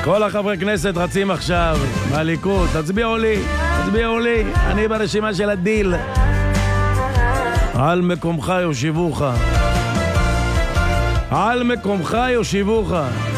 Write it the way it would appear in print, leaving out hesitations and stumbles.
כל החברי כנסת רצים עכשיו מהליכוד, תצביעו לי, תצביעו לי, אני ברשימה של הדיל. על מקומך יושיבוך, על מקומך יושיבוך.